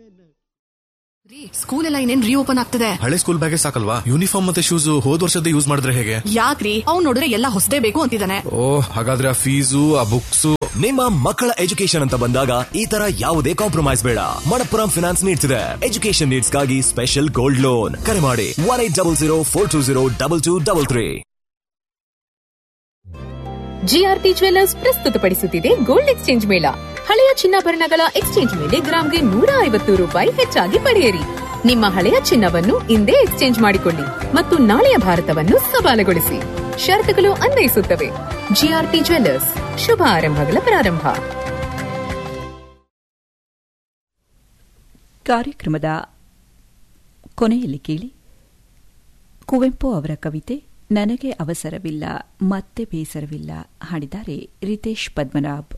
School ಎಲ್ಲ ಇನ್ನೇನ್ reopen ಆಗ್ತದೆ. ಹಳೆ ಸ್ಕೂಲ್ ಬ್ಯಾಗೇ ಸಾಕಲ್ವಾ, ಯೂನಿಫಾರ್ಮ್ ಮತ್ತೆ ಶೂಸ್ ಹೋದ್ ವರ್ಷದ ಯೂಸ್ ಮಾಡಿದ್ರೆ ಹೇಗೆ? ಯಾಕ್ರಿ, ಅವ್ನು ನೋಡಿದ್ರೆ ಎಲ್ಲ ಹೊಸದೇ ಬೇಕು ಅಂತಿದ್ದಾನೆ. ಹಾಗಾದ್ರೆ ಆ ಫೀಸು ಆ ಬುಕ್ಸ್. ನಿಮ್ಮ ಮಕ್ಕಳ ಎಜುಕೇಶನ್ ಅಂತ ಬಂದಾಗ ಈ ತರ ಯಾವುದೇ ಕಾಂಪ್ರಮೈಸ್ ಬೇಡ. ಮಣಪ್ಪುರಂ ಫಿನಾನ್ಸ್ ನೀಡ್ತಿದೆ ಎಜುಕೇಶನ್ ನೀಡ್ಸ್ ಗಾಗಿ ಸ್ಪೆಷಲ್ ಗೋಲ್ಡ್ ಲೋನ್. ಕರೆ ಮಾಡಿ 1800420223. ಜಿಆರ್ಪಿ ಜ್ಯುವೆಲ್ಲರ್ಸ್ ಪ್ರಸ್ತುತಪಡಿಸುತ್ತಿದೆ ಗೋಲ್ಡ್ ಎಕ್ಸ್ಚೇಂಜ್ ಮೇಳ. ಹಳೆಯ ಚಿನ್ನಾಭರಣಗಳ ಎಕ್ಸ್ಚೇಂಜ್ ಮೇಲೆ ಗ್ರಾಮ್ಗೆ 150 ರೂಪಾಯಿ ಹೆಚ್ಚಾಗಿ ಪಡೆಯಿರಿ. ನಿಮ್ಮ ಹಳೆಯ ಚಿನ್ನವನ್ನು ಇಂದೇ ಎಕ್ಸ್ಚೇಂಜ್ ಮಾಡಿಕೊಳ್ಳಿ ಮತ್ತು ನಾಳೆಯ ಭಾರತವನ್ನು ಸವಾಲುಗೊಳಿಸಿ. ಷರತ್ತುಗಳು ಅನ್ವಯಿಸುತ್ತವೆ. ಜಿಆರ್ಪಿ ಜ್ಯುವೆಲ್ಲರ್ಸ್, ಶುಭ ಆರಂಭಗಳ ಪ್ರಾರಂಭ. ಕಾರ್ಯಕ್ರಮದ ಕೊನೆಯಲ್ಲಿ ಕೇಳಿ ಕುವೆಂಪು ಅವರ ಕವಿತೆ ನನಗೆ ಅವಸರವಿಲ್ಲ ಮತ್ತೆ ಬೇಸರವಿಲ್ಲ, ಹಾಡಿದ್ದಾರೆ ರಿತೇಶ್ ಪದ್ಮನಾಭ್.